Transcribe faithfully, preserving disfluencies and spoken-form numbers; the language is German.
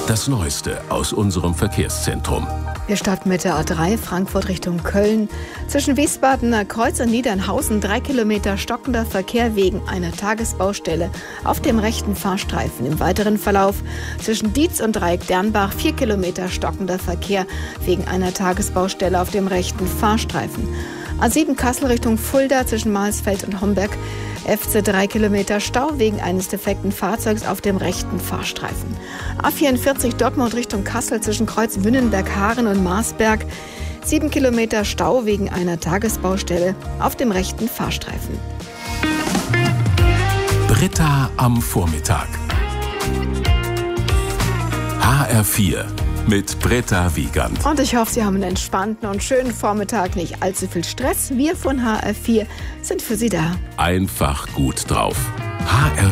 Das Neueste aus unserem Verkehrszentrum. Wir starten mit der A drei, Frankfurt Richtung Köln. Zwischen Wiesbadener Kreuz und Niedernhausen drei Kilometer stockender Verkehr wegen einer Tagesbaustelle auf dem rechten Fahrstreifen. Im weiteren Verlauf zwischen Dietz und Dreieck Dernbach vier Kilometer stockender Verkehr wegen einer Tagesbaustelle auf dem rechten Fahrstreifen. A sieben Kassel Richtung Fulda zwischen Marsfeld und Homberg. F C drei Kilometer Stau wegen eines defekten Fahrzeugs auf dem rechten Fahrstreifen. A vierundvierzig Dortmund Richtung Kassel zwischen Kreuz Wünnenberg-Haaren und Marsberg. sieben Kilometer Stau wegen einer Tagesbaustelle auf dem rechten Fahrstreifen. Britta am Vormittag. H R vier mit Britta Wiegand. Und ich hoffe, Sie haben einen entspannten und schönen Vormittag, nicht allzu viel Stress. Wir von H R vier sind für Sie da. Einfach gut drauf. H R